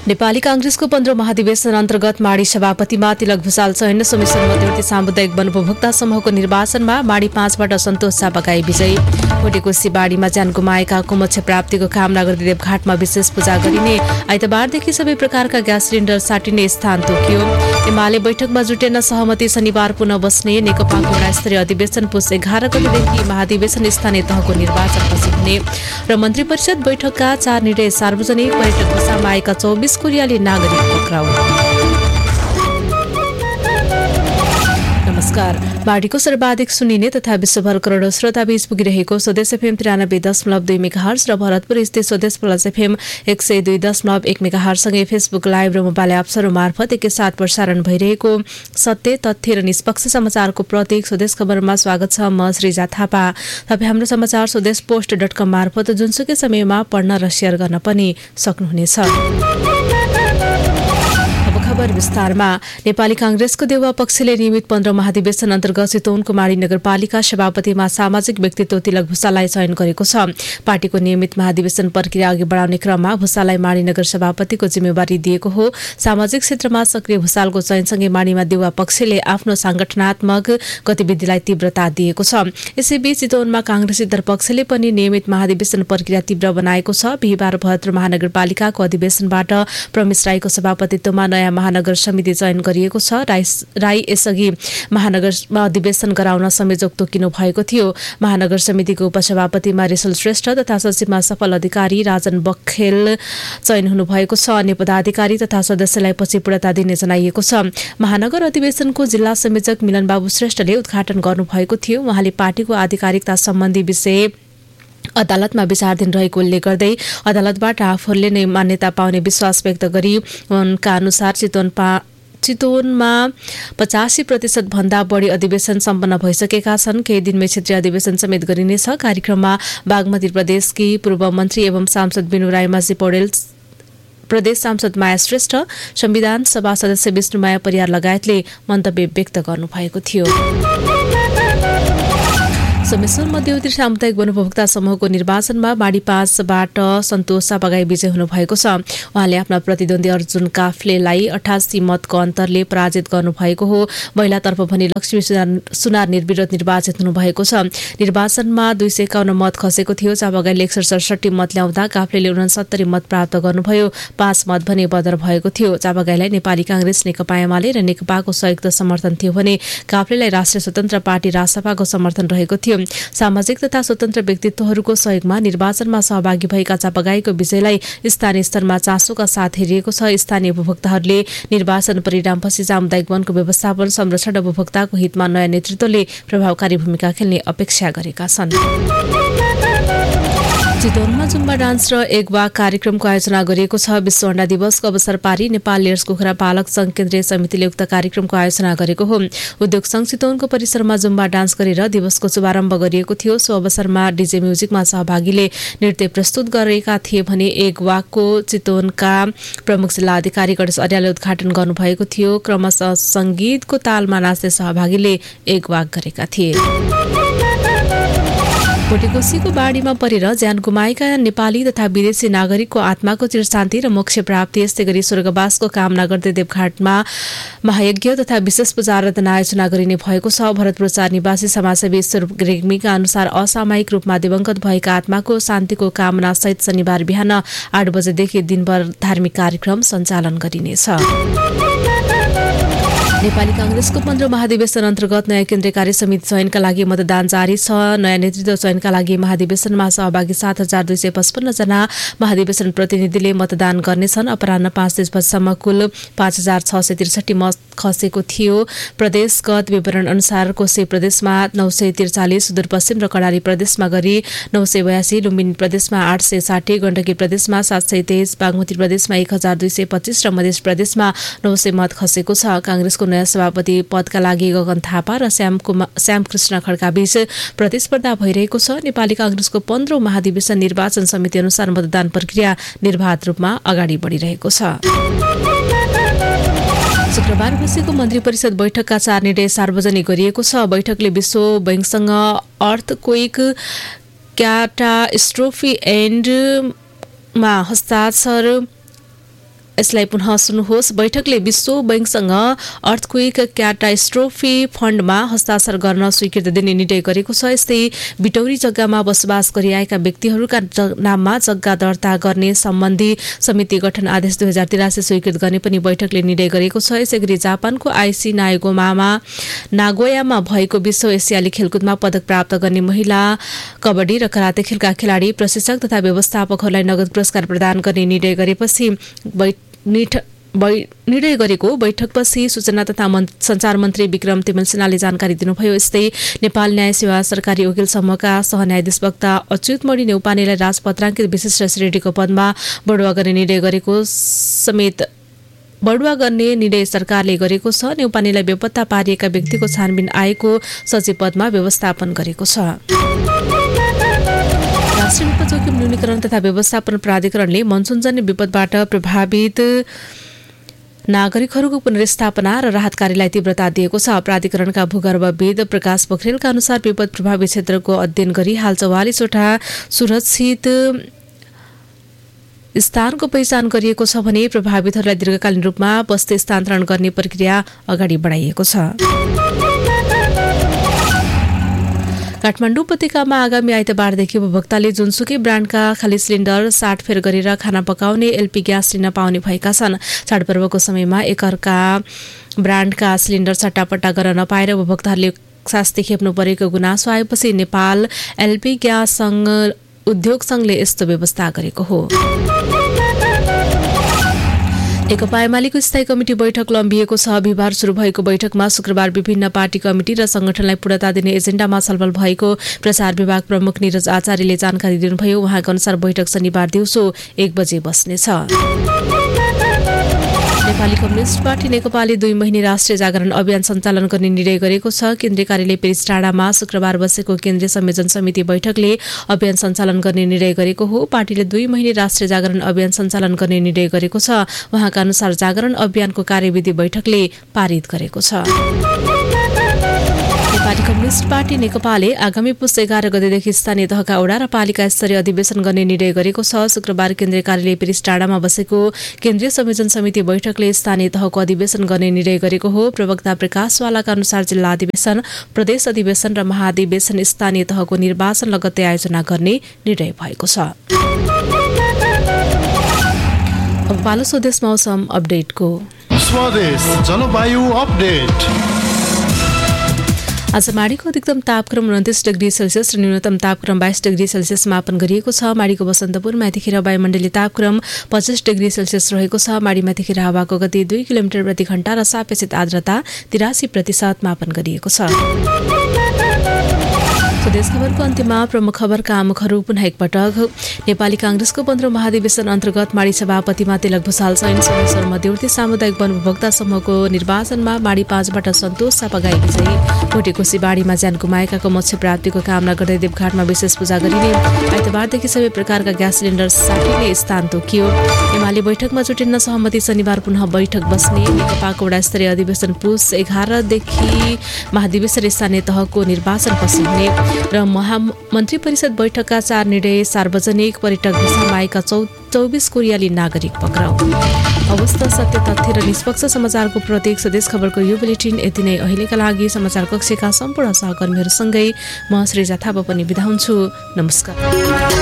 नेपाली कांग्रेसको 15 महाधिवेशन अन्तर्गत माडी सभापतिमा तिलक भुसाल चयन समिशन मध्यवर्ती सामुदायिक वन उपभोक्ता समूहको निर्वाचनमा माडी 5बाट सन्तोष चापागाई विजयी। कोटेकोशी बाढीमा ज्यान गुमाएकाको मोक्ष प्राप्तिको कामना गर्दै देवघाटमा विशेष पूजा गरिने। आइतबारदेखि सबै प्रकारका ग्यास सिलिन्डर साटिने स्थान तोकियो। एमाले बैठकमा जुटेन सहमति, शनिबार पुनः बस्ने। नेकपाको स्तरीय अधिवेशन पुस 11 गतेदेखि महाधिवेशन स्थानीय तहको निर्वाचनपछि हुने। र मन्त्री परिषद बैठकका 4 निर्णय सार्वजनिक। पर्यटक भिसामा आएका 24 कोरियाली नागरिक पक्राउ। नमस्कार। बाढीको सर्वाधिक सुनिने तथा विश्वभर करोडौं श्रोताबीच पुगिरहेको स्वदेश एफएम 93.2 मेगाहर्ज र भरतपुर स्थित स्वदेश प्लस एफएम 102.1 मेगाहर्ज सँगै फेसबुक लाइभ र मोबाइल एप्सहरू मार्फत एकैसाथ प्रसारण भइरहेको सत्य, तथ्य र निष्पक्ष समाचारको प्रतीक स्वदेश खबरमा स्वागत छ। म श्रीजा थापा। तपाईँ हाम्रो समाचार स्वदेशपोस्ट.com मार्फत जुनसुकै समयमा पढ्न र शेयर गर्न पनि सक्नुहुनेछ। खबर विस्तारमा। नेपाली कांग्रेसको देउवा पक्षले नियमित 15 महाधिवेशन अन्तर्गत चितवनको माडी नगरपालिका सभापतिमा सामाजिक व्यक्तित्व तिलक भुसाललाई चयन गरेको छ। पार्टीको नियमित महाधिवेशन प्रक्रिया अघि बढाउने क्रममा भुसाललाई माडी नगर सभापतिको जिम्मेवारी दिएको हो। सामाजिक क्षेत्रमा सक्रिय भुसालको चयनसँगै माडीमा देउवा पक्षले आफ्नो सांगठनात्मक गतिविधिलाई तीव्रता दिएको छ। यसैबीच चितवनमा कांग्रेसेतर पक्षले पनि नियमित महाधिवेशन प्रक्रिया तीव्र बनाएको छ। बिहिबार भरतपुर महानगरपालिकाको अधिवेशनबाट प्रमेश राईको सभापतित्वमा नयाँ महानगर समिति चयन गरिएको छ। राई यसअघि महानगरमा अधिवेशन गराउन संयोजक तोकिनु भएको थियो। महानगर समितिको उपसभापतिमा रेशल श्रेष्ठ तथा सचिवमा सफल अधिकारी राजन बखेल चयन हुनुभएको छ। अन्य पदाधिकारी तथा सदस्यलाई पछि पूर्णता दिने जनाइएको छ। महानगर अधिवेशनको जिल्ला संयोजक मिलन बाबु श्रेष्ठले उद्घाटन गर्नुभएको थियो। उहाँले पार्टीको आधिकारिकता सम्बन्धी विषय अदालतमा विचाराधीन रहेको उल्लेख गर्दै अदालतबाट आफूले नै मान्यता पाउने विश्वास व्यक्त गरी उनका अनुसार चितवनमा 85% भन्दा बढी अधिवेशन सम्पन्न भइसकेका छन्। केही दिनमै क्षेत्रीय अधिवेशन समेत गरिनेछ। कार्यक्रममा बागमती प्रदेशकी पूर्व मन्त्री एवं सांसद बिनु रायमाझी पौडेल, प्रदेश सांसद माया श्रेष्ठ, संविधान सभा सदस्य विष्णुमाया परियार लगायतले मन्तव्य व्यक्त गर्नुभएको थियो। सोमेश्वर मध्यवर्ती सामुदायिक वन उपभोक्ता समूहको निर्वाचनमा माडी 5बाट सन्तोष चापागाई विजय हुनुभएको छ। उहाँले आफ्ना प्रतिद्वन्दी अर्जुन काफ्लेलाई 88 मतको अन्तरले पराजित गर्नुभएको हो। महिलातर्फ भने लक्ष्मी सुनार निर्विरोध निर्वाचित हुनुभएको छ। निर्वाचनमा 251 मत खसेको थियो। चापागाईले 167 मत ल्याउँदा काफ्लेले 69 मत प्राप्त गर्नुभयो। 5 मत भने बदर भएको थियो। चापागाईलाई नेपाली कांग्रेस, नेकपा एमाले र नेकपाको संयुक्त समर्थन थियो भने काफ्लेलाई राष्ट्रिय स्वतन्त्र पार्टी रासपाको समर्थन रहेको थियो। सामाजिक तथा स्वतन्त्र व्यक्तित्वहरूको सहयोगमा निर्वाचनमा सहभागी भएका चापागाईको विजयलाई स्थानीय स्तरमा चासोका साथ हेरिएको छ। स्थानीय उपभोक्ताहरूले निर्वाचन परिणामपछि सामुदायिक वनको व्यवस्थापन, संरक्षण र उपभोक्ताको हितमा नयाँ नेतृत्वले प्रभावकारी भूमिका खेल्ने अपेक्षा गरेका छन्। चितवनमा जुम्बा डान्स र एक वाक कार्यक्रमको आयोजना गरिएको छ। विश्व अण्डा दिवसको अवसर पारी नेपाल लेयर्स कुखुरा पालक संघ केन्द्रीय समितिले उक्त कार्यक्रमको आयोजना गरेको हो। उद्योग संघ चितवनको परिसरमा जुम्बा डान्स गरेर दिवसको शुभारम्भ गरिएको थियो। सो अवसरमा डीजे म्युजिकमा सहभागीले नृत्य प्रस्तुत गरेका थिए भने एक वाकको चितवनका प्रमुख जिल्ला अधिकारी गणेश अर्यालले उद्घाटन गर्नुभएको थियो। क्रमशः संगीतको तालमा नाच्दै सहभागीले एक वाक गरेका थिए। कोटेकोशीको बाढीमा परेर ज्यान गुमाएका नेपाली तथा विदेशी नागरिकको आत्माको चिरशान्ति र मोक्ष प्राप्ति, यस्तै गरी स्वर्गवासको कामना गर्दै देवघाटमा महायज्ञ तथा विशेष पूजा आराधना आयोजना गरिने भएको छ। भरतपुर 4 निवासी समाजसेवी स्वरूप रेग्मीका अनुसार असामयिक रूपमा दिवंगत भएका आत्माको शान्तिको कामना सहित शनिबार बिहान 8 बजेदेखि दिनभर धार्मिक कार्यक्रम सञ्चालन गरिनेछ। नेपाली कांग्रेसको 15 महाधिवेशन अन्तर्गत नयाँ केन्द्रीय कार्य समिति चयनका लागि मतदान जारी छ। नयाँ नेतृत्व चयनका लागि महाधिवेशनमा सहभागी 7255 जना महाधिवेशन प्रतिनिधिले मतदान गर्नेछन्। अपराह्न 5 बजेसम्म कुल 5663 मत खसेको थियो। प्रदेशगत विवरण अनुसार कोशी प्रदेशमा 943, सुदूरपश्चिम र कर्णाली प्रदेशमा गरी 982, लुम्बिनी प्रदेशमा 860, गण्डकी प्रदेशमा 723, बागमती प्रदेशमा 1225 र मध्य प्रदेशमा 900 मत खसेको छ। कांग्रेसको नयाँ सभापति पदका लागि गगन थापा र श्यामकृष्ण खड्का बीच प्रतिस्पर्धा भइरहेको छ। नेपाली कांग्रेसको 15औं महाधिवेशन निर्वाचन समिति अनुसार मतदान प्रक्रिया निर्वाध रूपमा अगाडि बढिरहेको छ। शुक्रबार बसेको मन्त्री परिषद बैठकका 4 निर्णय सार्वजनिक गरिएको छ। बैठकले विश्व बैंकसँग अर्थक्वेक क्याटास्ट्रोफी एन्डमा हस्ताक्षर यसलाई पुनः सुन्नुहोस्। बैठकले विश्व बैंकसँग अर्थक्वेक क्याटास्ट्रोफी फन्डमा हस्ताक्षर गर्न स्वीकृति दिने निर्णय गरेको छ। यस्तै बिटौरी जग्गामा बसोबास गरिआएका व्यक्तिहरूका नाममा जग्गा दर्ता गर्ने सम्बन्धी समिति गठन आदेश 2083 स्वीकृत गर्ने पनि बैठकले निर्णय गरेको छ। यसैगरी जापानको आइसी नागोयामा भएको विश्व एसियाली खेलकुदमा पदक प्राप्त गर्ने महिला कबड्डी र कराते खेलका खेलाडी, प्रशिक्षक तथा व्यवस्थापकहरूलाई नगद पुरस्कार प्रदान गर्ने निर्णय गरेको बैठकपछि सूचना तथा सञ्चार मन्त्री विक्रम तिमल सिन्हाले जानकारी दिनुभयो। यस्तै नेपाल न्याय सेवा सरकारी वकिल समूहका सहन्यायाधीश वक्ता अच्युतमणि नेउपानेलाई राजपत्राङ्कित विशिष्ट श्रेणीको पदमा बढुवा गर्ने निर्णय सरकारले गरेको छ। नेउपानेलाई बेपत्ता पारिएका व्यक्तिको छानबिन आएको सचिव पदमा व्यवस्थापन गरेको छ। राष्ट्रिय विपद जोखिम न्यूनीकरण तथा व्यवस्थापन प्राधिकरणले मनसुनजन्य विपदबाट प्रभावित नागरिकहरूको पुनर्स्थापना र राहत कार्यलाई तीव्रता दिएको छ। प्राधिकरणका भूगर्भविद प्रकाश पोखरेलका अनुसार विपद प्रभावित क्षेत्रको अध्ययन गरी हाल 44वटा सुरक्षित स्थानको पहिचान गरिएको छ भने प्रभावितहरूलाई दीर्घकालीन रूपमा बस्ती स्थानान्तरण गर्ने प्रक्रिया अगाडि बढाइएको छ। काठमाडौँ उपत्यकामा आगामी आइतबारदेखि उपभोक्ताले जुनसुकै ब्रान्डका खाली सिलिन्डर साटफेर गरेर खाना पकाउने एलपी ग्यास लिन पाउने भएका छन्। चाडपर्वको समयमा एकअर्का ब्रान्डका सिलिन्डर सट्टापट्टा गर्न नपाएर उपभोक्ताहरूले शास्ति खेप्नु परेको गुनासो आएपछि नेपाल एलपी ग्यास उद्योग संघले यस्तो व्यवस्था गरेको हो। नेकपा एमालेको स्थायी कमिटी बैठक लम्बिएको छ। बिहिबार सुरु भएको बैठकमा शुक्रबार विभिन्न पार्टी कमिटी र संगठनलाई पूर्णता दिने एजेन्डामा छलफल भएको प्रचार विभाग प्रमुख निरज आचार्यले जानकारी दिनुभयो। उहाँका अनुसार बैठक शनिबार दिउँसो 1 बजे बस्नेछ। नेपाली कम्युनिस्ट पार्टी नेकपाले 2 महिने राष्ट्रिय जागरण अभियान सञ्चालन गर्ने निर्णय गरेको छ। केन्द्रीय कार्यालय पेरिस टाढामा शुक्रबार बसेको केन्द्रीय संयोजन समिति बैठकले अभियान सञ्चालन गर्ने निर्णय गरेको हो। पार्टीले 2 महिने राष्ट्रिय जागरण अभियान सञ्चालन गर्ने निर्णय गरेको छ। उहाँका अनुसार जागरण अभियानको कार्यविधि बैठकले पारित गरेको छ। नेपाली कम्युनिस्ट पार्टी नेकपाले आगामी पुस 11 गतेदेखि स्थानीय तहका वडा र पालिका स्तरीय अधिवेशन गर्ने निर्णय गरेको छ। शुक्रबार केन्द्रीय कार्यालय पेरिस टाढामा बसेको केन्द्रीय संयोजन समिति बैठकले स्थानीय तहको अधिवेशन गर्ने निर्णय गरेको हो। प्रवक्ता प्रकाशवालाका अनुसार जिल्ला अधिवेशन, प्रदेश अधिवेशन र महाधिवेशन स्थानीय तहको निर्वाचन लगत्तै आयोजना गर्ने निर्णय भएको छ। अब पालो स्वदेश मौसम अपडेटको। स्वदेश जलवायु अपडेट। आज माडीको अधिकतम तापक्रम 29 डिग्री सेल्सियस र न्यूनतम तापक्रम 22 डिग्री सेल्सियस मापन गरिएको छ। माडीको बसन्तपुरमा यतिखेर वायुमण्डलीय तापक्रम 25 डिग्री सेल्सियस रहेको छ। माडीमा यतिखेर हावाको गति 2 किलोमिटर प्रति घण्टा र सापेक्षित आर्द्रता 83% मापन गरिएको छ। स्वदेश खबरको अन्त्यमा प्रमुख खबरका आमुखहरू पुनः एकपटक। नेपाली कांग्रेसको 15औं महाधिवेशन अन्तर्गत माडी सभापतिमा तिलक भुसाल चयन। समेश्वर मध्यवर्ती सामुदायिक वन उपभोक्ता समूहको निर्वाचनमा माडी 5बाट सन्तोष सापागाई विजयी। भोटेकोशी बाढीमा ज्यान गुमाएकाको मोक्ष प्राप्तिको कामना गर्दै देवघाटमा विशेष पूजा गरिने। आइतबारदेखि सबै प्रकारका ग्यास सिलिन्डर साटिने स्थान तोकियो। एमाले बैठकमा जुटिन्न सहमति। शनिबार पुनः बैठक बस्ने। नेकपाको वडा स्तरीय अधिवेशन पुस 11 देखि महाधिवेशन स्थानीय तहको निर्वाचन पछि हुने र महामन्त्री परिषद बैठकका 4 निर्णय सार्वजनिक। पर्यटक भिसामा आएका 24 कोरियाली नागरिक पक्राउ। अवस्था सत्य तथ्य र निष्पक्ष समाचारको प्रतीक स्वदेश खबरको यो बुलेटिन यति नै। अहिलेका लागि समाचार कक्षका सम्पूर्ण सहकर्मीहरूसँगै म श्रीजा थापा पनि बिदा हुन्छु। नमस्कार।